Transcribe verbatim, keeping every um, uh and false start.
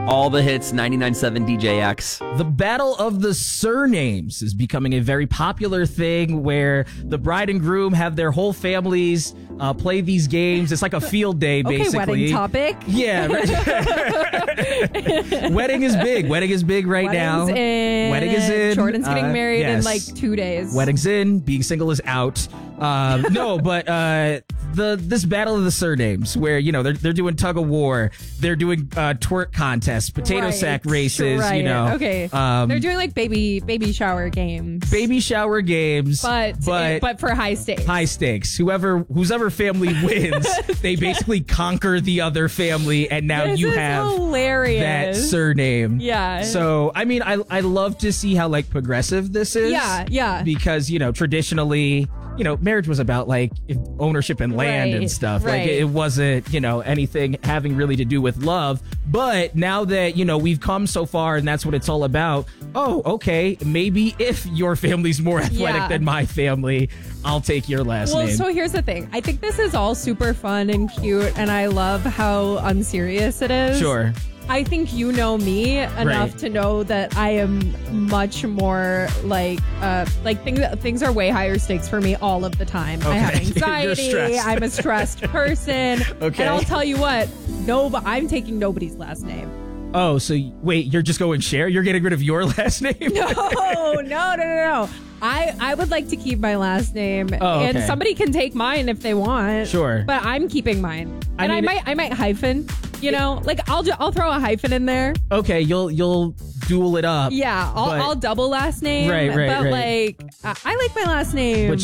All the hits, ninety-nine point seven D J X. The Battle of the Surnames is becoming a very popular thing where the bride and groom have their whole families uh, play these games. It's like a field day, basically. Okay, wedding topic. Yeah. Right. Wedding is big. Wedding is big right Wedding's now. In. Wedding is in. Jordan's getting Uh, married yes. in like two days. Wedding's in. Being single is out. Um, no, but uh, the this Battle of the Surnames, where you know they're they're doing tug of war, they're doing uh, twerk contests, potato Right, sack races. right. You know, Okay. Um, They're doing like baby baby shower games. baby shower games, But but but for high stakes. high stakes. Whoever whoever family wins, they basically conquer the other family, and now This you is have that hilarious. surname. Yeah. So I mean, I I love to see how like progressive this is. Yeah, yeah. Because you know traditionally, you know, marriage was about like ownership and land Right, and stuff. Like right. it wasn't you know anything having really to do with love. But now that you know we've come so far, and that's what it's all about. Oh, okay. Maybe if your family's more athletic Yeah. than my family, I'll take your last Well, name. so here's the thing. I think this is all super fun and cute, and I love how unserious it is. Sure. I think you know me enough Right. to know that I am much more like uh like things things are way higher stakes for me all of the time. I have Okay. You're anxiety. stressed. I'm a stressed person. Okay. And I'll tell you what, no, but I'm taking nobody's last name. Oh, so y- wait, you're just going share? You're getting rid of your last name? No, no, no, no, no. I, I would like to keep my last name, Oh, and okay. somebody can take mine if they want. Sure. but I'm keeping mine, I and I, mean- might I might hyphen. You know, like I'll ju- I'll throw a hyphen in there. Okay, you'll you'll duel it up. Yeah, I'll, But- I'll double last name. Right, right, But right. like, I, I like my last name. But